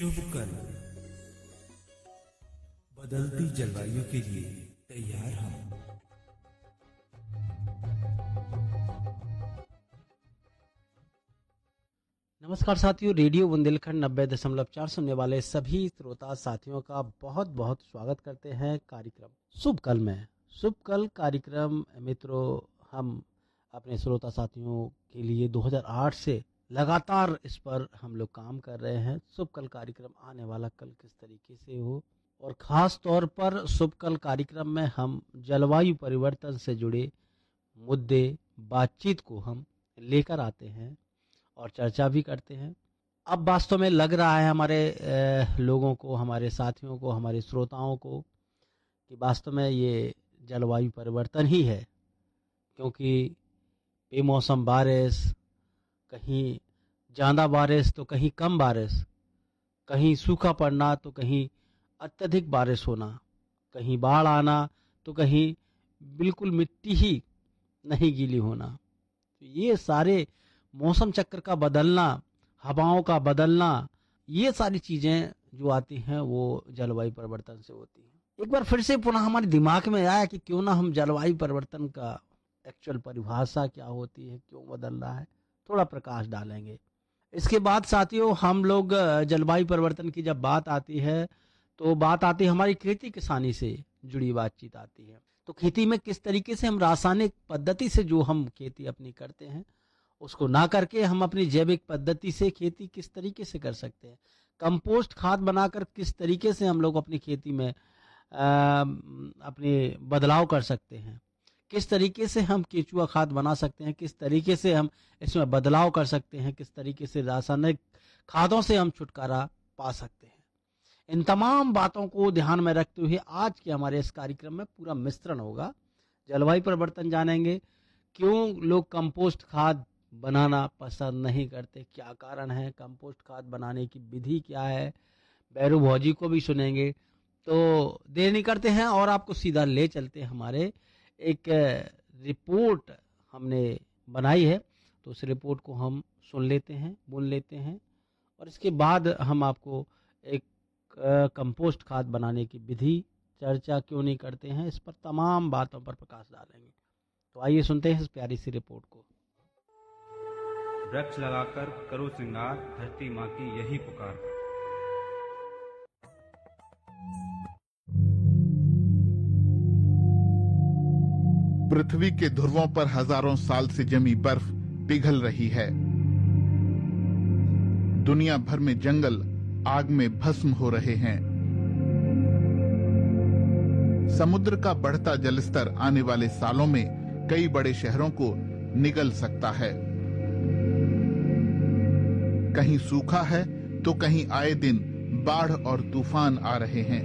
शुभ कल बदलती जलवायु के लिए तैयार हम। नमस्कार साथियों, रेडियो बुंदेलखंड 90.4 सुनने वाले सभी श्रोता साथियों का बहुत बहुत स्वागत करते हैं कार्यक्रम शुभ कल में। शुभ कल कार्यक्रम मित्रों, हम अपने श्रोता साथियों के लिए 2008 से लगातार इस पर हम लोग काम कर रहे हैं। शुभ कल कार्यक्रम आने वाला कल किस तरीके से हो, और ख़ास तौर पर शुभ कल कार्यक्रम में हम जलवायु परिवर्तन से जुड़े मुद्दे बातचीत को हम लेकर आते हैं और चर्चा भी करते हैं। अब वास्तव में लग रहा है हमारे लोगों को, हमारे साथियों को, हमारे श्रोताओं को कि वास्तव में ये जलवायु परिवर्तन ही है, क्योंकि बेमौसम बारिश, कहीं ज़्यादा बारिश तो कहीं कम बारिश, कहीं सूखा पड़ना तो कहीं अत्यधिक बारिश होना, कहीं बाढ़ आना तो कहीं बिल्कुल मिट्टी ही नहीं गीली होना। तो ये सारे मौसम चक्र का बदलना, हवाओं का बदलना, ये सारी चीज़ें जो आती हैं वो जलवायु परिवर्तन से होती हैं। एक बार फिर से पुनः हमारे दिमाग में आया कि क्यों ना हम जलवायु परिवर्तन का एक्चुअल परिभाषा क्या होती है, क्यों बदल रहा है, थोड़ा प्रकाश डालेंगे। इसके बाद साथियों, हम लोग जलवायु परिवर्तन की जब बात आती है तो बात आती है हमारी खेती किसानी से जुड़ी बातचीत आती है। तो खेती में किस तरीके से हम रासायनिक पद्धति से जो हम खेती अपनी करते हैं उसको ना करके हम अपनी जैविक पद्धति से खेती किस तरीके से कर सकते हैं, कंपोस्ट खाद बनाकर किस तरीके से हम लोग अपनी खेती में अपने बदलाव कर सकते हैं, किस तरीके से हम केचुआ खाद बना सकते हैं, किस तरीके से हम इसमें बदलाव कर सकते हैं, किस तरीके से रासायनिक खादों से हम छुटकारा पा सकते हैं। इन तमाम बातों को ध्यान में रखते हुए आज के हमारे इस कार्यक्रम में पूरा मिश्रण होगा। जलवायु परिवर्तन जानेंगे, क्यों लोग कंपोस्ट खाद बनाना पसंद नहीं करते, क्या कारण है, कंपोस्ट खाद बनाने की विधि क्या है, बैरू भौजी को भी सुनेंगे। तो देर नहीं करते हैं और आपको सीधा ले चलते हैं हमारे एक रिपोर्ट हमने बनाई है, तो उस रिपोर्ट को हम सुन लेते हैं, बुन लेते हैं, और इसके बाद हम आपको एक कंपोस्ट खाद बनाने की विधि चर्चा क्यों नहीं करते हैं, इस पर तमाम बातों पर प्रकाश डालेंगे। तो आइए सुनते हैं इस प्यारी सी रिपोर्ट को। वृक्ष लगाकर करो श्रृंगार, धरती माँ की यही पुकार। पृथ्वी के ध्रुवों पर हजारों साल से जमी बर्फ पिघल रही है। दुनिया भर में जंगल आग में भस्म हो रहे हैं। समुद्र का बढ़ता जलस्तर आने वाले सालों में कई बड़े शहरों को निगल सकता है। कहीं सूखा है तो कहीं आए दिन बाढ़ और तूफान आ रहे हैं।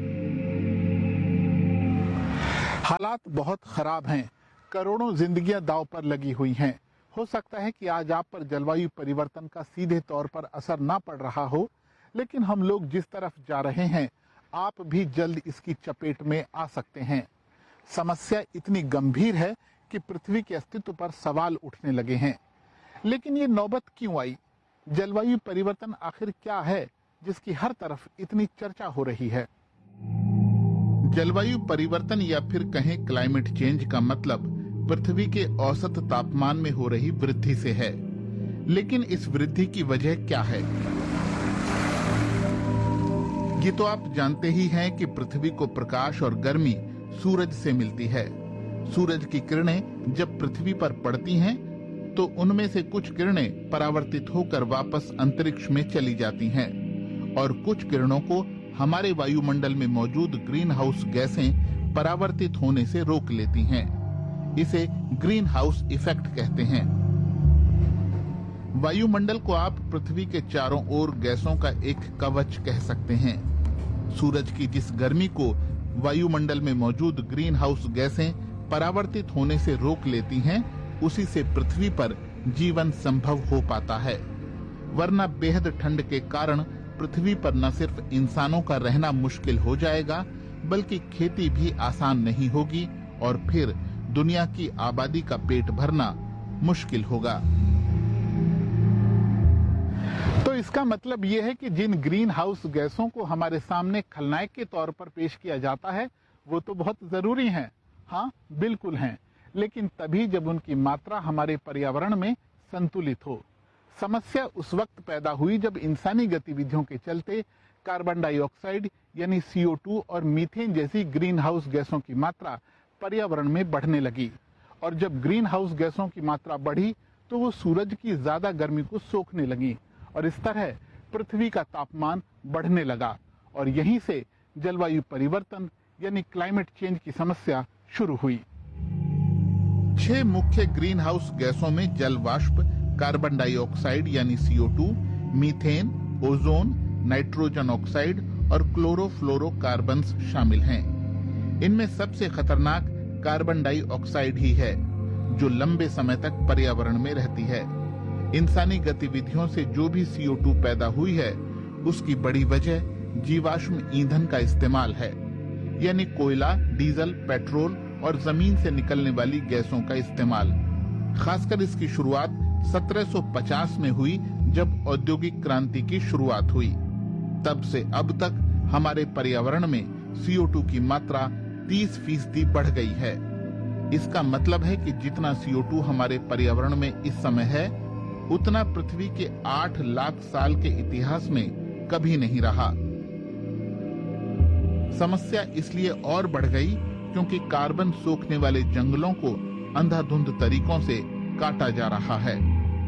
हालात बहुत खराब हैं। करोड़ों जिंदगियां दांव पर लगी हुई हैं। हो सकता है कि आज आप पर जलवायु परिवर्तन का सीधे तौर पर असर ना पड़ रहा हो, लेकिन हम लोग जिस तरफ जा रहे हैं आप भी जल्द इसकी चपेट में आ सकते हैं। समस्या इतनी गंभीर है कि पृथ्वी के अस्तित्व पर सवाल उठने लगे हैं। लेकिन ये नौबत क्यों आई? जलवायु परिवर्तन आखिर क्या है जिसकी हर तरफ इतनी चर्चा हो रही है? जलवायु परिवर्तन या फिर कहें क्लाइमेट चेंज का मतलब पृथ्वी के औसत तापमान में हो रही वृद्धि से है। लेकिन इस वृद्धि की वजह क्या है? ये तो आप जानते ही हैं कि पृथ्वी को प्रकाश और गर्मी सूरज से मिलती है। सूरज की किरणें जब पृथ्वी पर पड़ती हैं तो उनमें से कुछ किरणें परावर्तित होकर वापस अंतरिक्ष में चली जाती हैं और कुछ किरणों को हमारे वायुमंडल में मौजूद ग्रीन हाउस गैसें परावर्तित होने से रोक लेती हैं। इसे ग्रीन हाउस इफेक्ट कहते हैं। वायुमंडल को आप पृथ्वी के चारों ओर गैसों का एक कवच कह सकते हैं। सूरज की जिस गर्मी को वायुमंडल में मौजूद ग्रीन हाउस गैसें परावर्तित होने से रोक लेती हैं, उसी से पृथ्वी पर जीवन संभव हो पाता है। वरना बेहद ठंड के कारण पृथ्वी पर न सिर्फ इंसानों का रहना मुश्किल हो जाएगा, बल्कि खेती भी आसान नहीं होगी और फिर दुनिया की आबादी का पेट भरना मुश्किल होगा। तो इसका मतलब ये है कि जिन ग्रीन हाउस गैसों को हमारे सामने खलनायक के तौर पर पेश किया जाता है वो तो बहुत जरूरी हैं, हाँ बिल्कुल हैं, लेकिन तभी जब उनकी मात्रा हमारे पर्यावरण में संतुलित हो। समस्या उस वक्त पैदा हुई जब इंसानी गतिविधियों के चलते कार्बन डाइऑक्साइड यानी CO2 और मीथेन जैसी ग्रीन हाउस गैसों की मात्रा पर्यावरण में बढ़ने लगी, और जब ग्रीन हाउस गैसों की मात्रा बढ़ी तो वो सूरज की ज्यादा गर्मी को सोखने लगी, और इस तरह पृथ्वी का तापमान बढ़ने लगा, और यहीं से जलवायु परिवर्तन यानी क्लाइमेट चेंज की समस्या शुरू हुई। 6 मुख्य ग्रीन हाउस गैसों में जल वाष्प, कार्बन डाइऑक्साइड यानी CO2, methane, ozone, nitrogen oxide और क्लोरोफ्लोरोकार्बन्स शामिल हैं। इनमें सबसे खतरनाक कार्बन डाइऑक्साइड ही है, जो लंबे समय तक पर्यावरण में रहती है। इंसानी गतिविधियों से जो भी CO2 पैदा हुई है, उसकी बड़ी वजह जीवाश्म ईंधन का इस्तेमाल है, यानी कोयला, डीजल, पेट्रोल और जमीन से निकलने वाली गैसों का इस्तेमाल। खासकर इसकी शुरुआत 1750 में हुई, जब औद्योगिक क्रांति की शुरुआत हुई। तब से अब तक हमारे पर्यावरण में CO2 की मात्रा 30% बढ़ गई है। इसका मतलब है कि जितना CO2 हमारे पर्यावरण में इस समय है, उतना पृथ्वी के 8 लाख साल के इतिहास में कभी नहीं रहा। समस्या इसलिए और बढ़ गई क्योंकि कार्बन सोखने वाले जंगलों को अंधाधुंध तरीकों से काटा जा रहा है।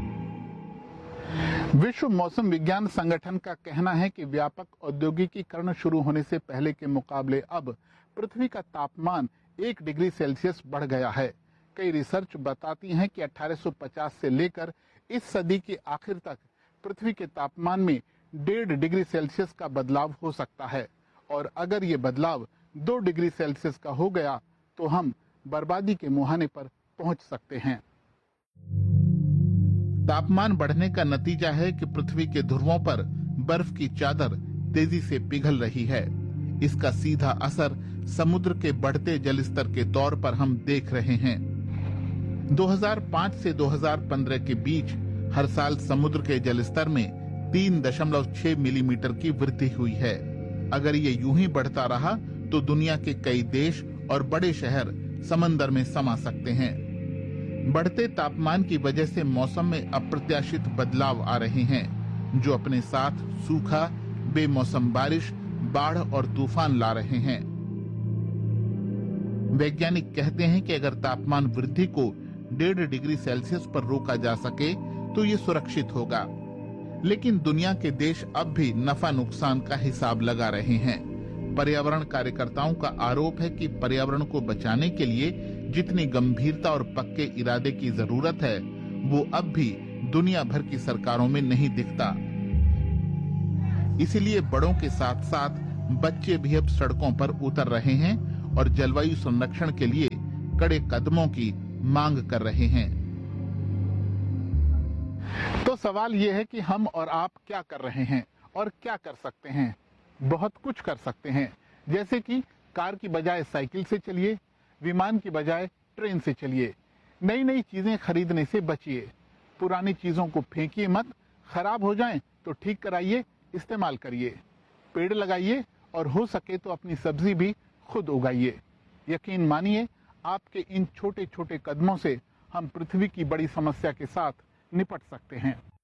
विश्व मौसम विज्ञान संगठन का कहना है कि व्यापक औद्योगिकीकरण शुरू होने से पहले के मुकाबले अब पृथ्वी का तापमान 1 डिग्री सेल्सियस बढ़ गया है। कई रिसर्च बताती हैं कि 1850 से लेकर इस सदी के आखिर तक पृथ्वी के तापमान में 1.5 डिग्री सेल्सियस का बदलाव हो सकता है, और अगर ये बदलाव 2 डिग्री सेल्सियस का हो गया तो हम बर्बादी के मुहाने पर पहुंच सकते हैं। तापमान बढ़ने का नतीजा है कि पृथ्वी के ध्रुवों पर बर्फ की चादर तेजी से पिघल रही है। इसका सीधा असर समुद्र के बढ़ते जलस्तर के तौर पर हम देख रहे हैं। 2005 से 2015 के बीच हर साल समुद्र के जलस्तर में 3.6 मिलीमीटर की वृद्धि हुई है। अगर ये यूं ही बढ़ता रहा तो दुनिया के कई देश और बड़े शहर समंदर में समा सकते हैं। बढ़ते तापमान की वजह से मौसम में अप्रत्याशित बदलाव आ रहे हैं, जो अपने साथ सूखा, बेमौसम बारिश, बाढ़ और तूफान ला रहे हैं। वैज्ञानिक कहते हैं कि अगर तापमान वृद्धि को 1.5 डिग्री सेल्सियस पर रोका जा सके तो ये सुरक्षित होगा, लेकिन दुनिया के देश अब भी नफा नुकसान का हिसाब लगा रहे हैं। पर्यावरण कार्यकर्ताओं का आरोप है कि पर्यावरण को बचाने के लिए जितनी गंभीरता और पक्के इरादे की जरूरत है, वो अब भी दुनिया भर की सरकारों में नहीं दिखता। इसीलिए बड़ों के साथ साथ बच्चे भी अब सड़कों पर उतर रहे हैं और जलवायु संरक्षण के लिए कड़े कदमों की मांग कर रहे हैं। तो सवाल ये है कि हम और आप क्या कर रहे हैं और क्या कर सकते हैं। बहुत कुछ कर सकते हैं, जैसे कि कार की बजाय साइकिल से चलिए, विमान की बजाय ट्रेन से चलिए, नई नई चीजें खरीदने से बचिए, पुरानी चीजों को फेंकिए मत, खराब हो जाएं तो ठीक कराइए, इस्तेमाल करिए, पेड़ लगाइए और हो सके तो अपनी सब्जी भी खुद उगाइए। यकीन मानिए, आपके इन छोटे छोटे कदमों से हम पृथ्वी की बड़ी समस्या के साथ निपट सकते हैं।